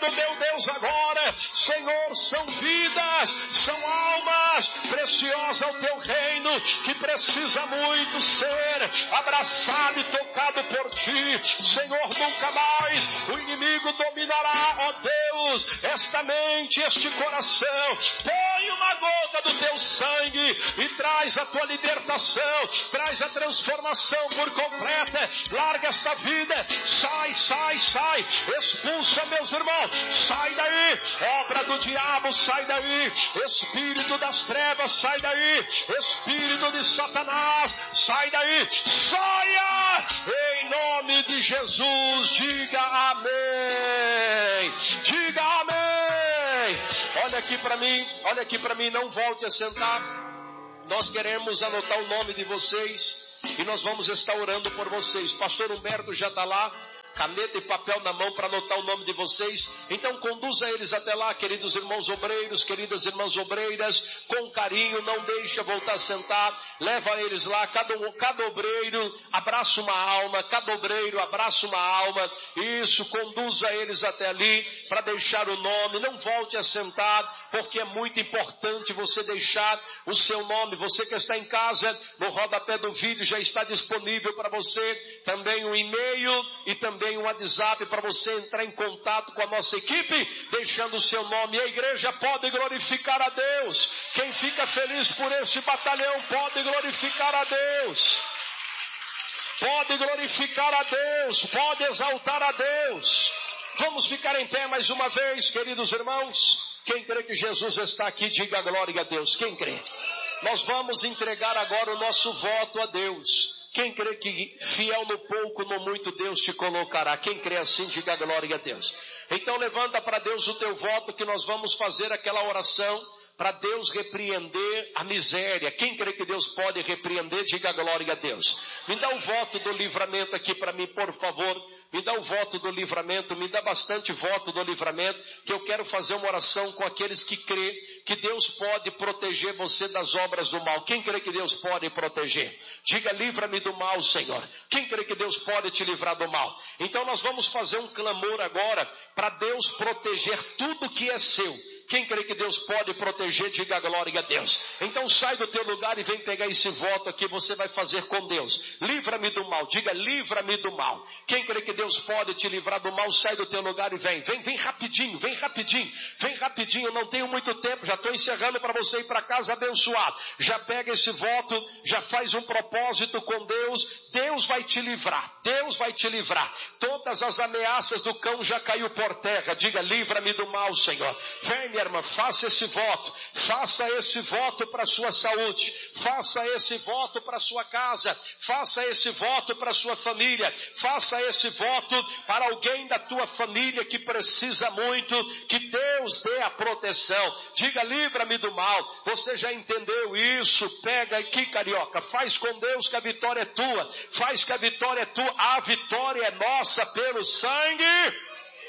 obrigado, meu Deus, agora, Senhor, são vidas, são almas preciosas ao teu reino, que precisa muito ser abraçado e tocado por ti. Senhor, nunca mais o inimigo dominará, ó Deus, esta mente, este coração. Põe uma gota do teu sangue e traz a tua libertação, traz a transformação por completa. Larga esta vida, sai, sai, sai, expulsa, meus irmãos, sai daí, obra do diabo, sai daí, espírito das trevas, sai daí, espírito de Satanás, sai daí, saia, em nome de Jesus. Diga amém, diga amém. Olha aqui para mim, não volte a sentar. Nós queremos anotar o nome de vocês e nós vamos estar orando por vocês. Pastor Humberto já está lá, caneta e papel na mão para anotar o nome de vocês. Então conduza eles até lá, queridos irmãos obreiros, queridas irmãs obreiras, com carinho, não deixa voltar a sentar, leva eles lá, cada obreiro abraça uma alma, cada obreiro abraça uma alma, isso, conduza eles até ali, para deixar o nome, não volte a sentar, porque é muito importante você deixar o seu nome. Você que está em casa, no rodapé do vídeo já está disponível para você, também um e-mail e também um WhatsApp para você entrar em contato com a nossa equipe, deixando o seu nome. E a igreja pode glorificar a Deus. Quem fica feliz por esse batalhão pode glorificar a Deus. Pode glorificar a Deus, pode exaltar a Deus. Vamos ficar em pé mais uma vez, queridos irmãos. Quem crê que Jesus está aqui, diga glória a Deus. Quem crê? Nós vamos entregar agora o nosso voto a Deus. Quem crê que fiel no pouco, no muito, Deus te colocará. Quem crê assim, diga glória a Deus. Então levanta para Deus o teu voto, que nós vamos fazer aquela oração para Deus repreender a miséria. Quem crê que Deus pode repreender, diga glória a Deus. Me dá o voto do livramento aqui para mim, por favor. Me dá o voto do livramento, me dá bastante voto do livramento, que eu quero fazer uma oração com aqueles que crê que Deus pode proteger você das obras do mal. Quem crê que Deus pode proteger? Diga, livra-me do mal, Senhor. Quem crê que Deus pode te livrar do mal? Então nós vamos fazer um clamor agora, para Deus proteger tudo que é seu. Quem crê que Deus pode proteger, diga glória a Deus. Então sai do teu lugar e vem pegar esse voto aqui, você vai fazer com Deus. Livra-me do mal, diga livra-me do mal. Quem crê que Deus pode te livrar do mal, sai do teu lugar e vem rapidinho, vem rapidinho, não tenho muito tempo, já estou encerrando para você ir para casa abençoado. Já pega esse voto, já faz um propósito com Deus, Deus vai te livrar, Deus vai te livrar. Todas as ameaças do cão já caiu por terra, diga livra-me do mal, Senhor. Vem, minha irmã, faça esse voto para a sua saúde, faça esse voto para a sua casa, faça esse voto para a sua família, faça esse voto para alguém da tua família que precisa muito, que Deus dê a proteção. Diga livra-me do mal. Você já entendeu isso? Pega aqui, carioca, faz com Deus que a vitória é tua, faz que a vitória é tua, a vitória é nossa pelo sangue.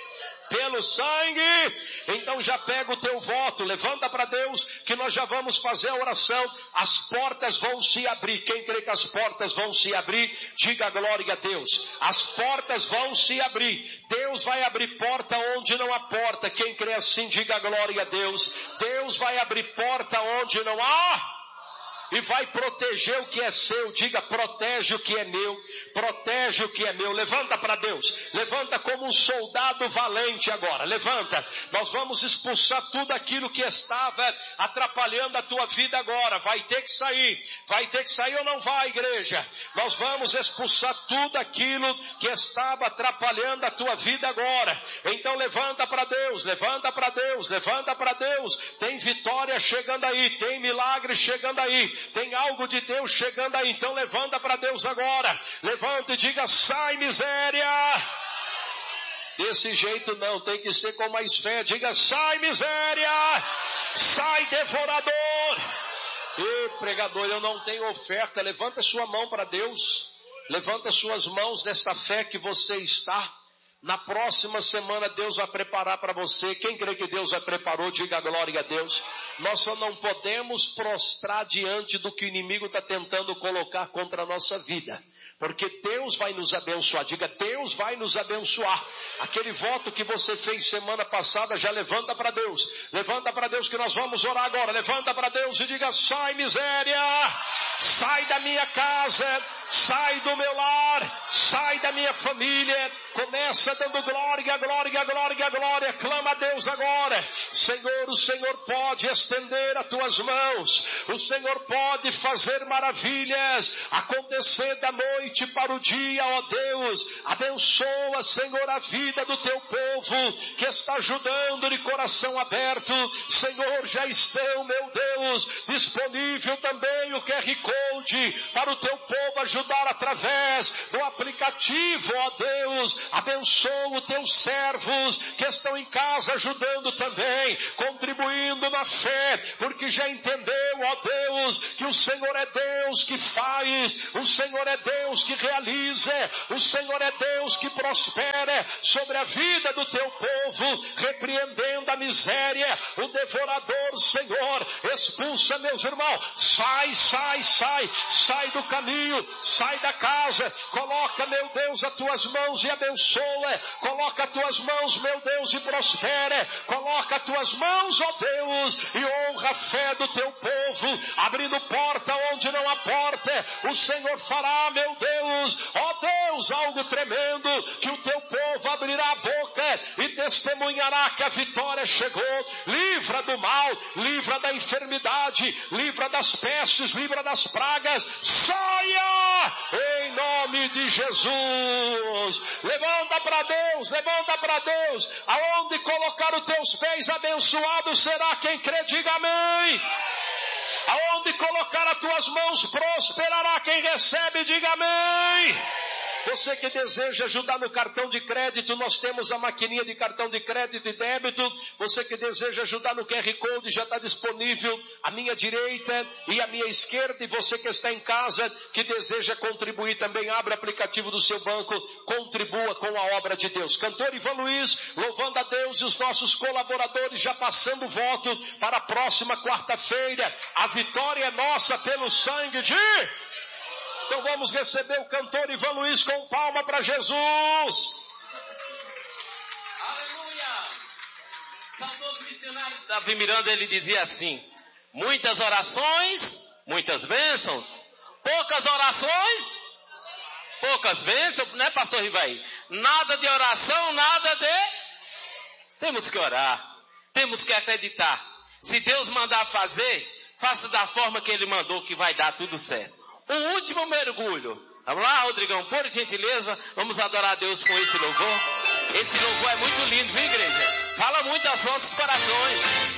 Então já pega o teu voto, levanta para Deus, que nós já vamos fazer a oração. As portas vão se abrir. Quem crê que as portas vão se abrir, diga glória a Deus. As portas vão se abrir. Deus vai abrir porta onde não há porta. Quem crê assim, diga glória a Deus. Deus vai abrir porta onde não há, e vai proteger o que é seu. Diga, protege o que é meu, protege o que é meu. Levanta para Deus, levanta como um soldado valente agora, levanta. Nós vamos expulsar tudo aquilo que estava atrapalhando a tua vida agora. Vai ter que sair ou não vai, igreja? Nós vamos expulsar tudo aquilo que estava atrapalhando a tua vida agora. Então levanta para Deus, levanta para Deus, levanta para Deus. Tem vitória chegando aí, tem milagre chegando aí, tem algo de Deus chegando aí. Então levanta para Deus agora, levanta e diga, sai miséria. Desse jeito não, tem que ser com mais fé. Diga, sai miséria, sai devorador. Ei, pregador, eu não tenho oferta. Levanta sua mão para Deus, levanta suas mãos nessa fé que você está. Na próxima semana Deus vai preparar para você. Quem crê que Deus já preparou, diga glória a Deus. Nós só não podemos prostrar diante do que o inimigo está tentando colocar contra a nossa vida. porque Deus vai nos abençoar. Diga, Deus vai nos abençoar. Aquele voto que você fez semana passada, já levanta para Deus. Levanta para Deus que nós vamos orar agora. Levanta para Deus e diga, sai miséria, sai da minha casa, sai do meu lar, sai da minha família. Começa dando glória, glória, glória, glória. Clama a Deus agora. Senhor, o Senhor pode estender as tuas mãos. O Senhor pode fazer maravilhas acontecer da noite para o dia, ó Deus. Abençoa, Senhor, a vida do teu povo que está ajudando de coração aberto. Senhor, já estão, meu Deus, disponível também o QR Code para o teu povo ajudar através do aplicativo, ó Deus. Abençoa os teus servos que estão em casa ajudando também, contribuindo na fé, porque já entendeu, ó Deus, que o Senhor é Deus que faz, o Senhor é Deus que realiza, o Senhor é Deus que prospera sobre a vida do teu povo, repreendendo a miséria, o devorador, Senhor, expulsa, meus irmãos, sai do caminho, sai da casa, coloca, meu Deus, as tuas mãos e abençoa, coloca as tuas mãos, meu Deus, e prospera, coloca as tuas mãos, ó Deus, e honra a fé do teu povo, abrindo porta onde não há porta. O Senhor fará, meu Deus, ó Deus, algo tremendo, que o teu povo abrirá a boca e testemunhará que a vitória chegou. Livra do mal, livra da enfermidade, livra das pestes, livra das pragas. Saia em nome de Jesus. Levanta para Deus, aonde colocar os teus pés, abençoado será quem crê, diga amém. Aonde colocar as tuas mãos, prosperará quem recebe, diga amém. Você que deseja ajudar no cartão de crédito, nós temos a maquininha de cartão de crédito e débito. Você que deseja ajudar no QR Code, já está disponível à minha direita e à minha esquerda. E você que está em casa, que deseja contribuir também, abre o aplicativo do seu banco, contribua com a obra de Deus. Cantor Ivan Luiz, louvando a Deus, e os nossos colaboradores já passando o voto para a próxima quarta-feira. A vitória é nossa pelo sangue de... Então vamos receber o cantor Ivan Luiz com palma para Jesus. Aleluia! Saudoso missionário Davi Miranda, ele dizia assim: muitas orações, muitas bênçãos, poucas orações, poucas bênçãos, né, pastor Rivaí? Nada de oração, nada de... Temos que orar, temos que acreditar. Se Deus mandar fazer, faça da forma que Ele mandou, que vai dar tudo certo. O último mergulho. Vamos lá, Rodrigão, por gentileza, vamos adorar a Deus com esse louvor. Esse louvor é muito lindo, viu, igreja? Fala muito aos nossos corações.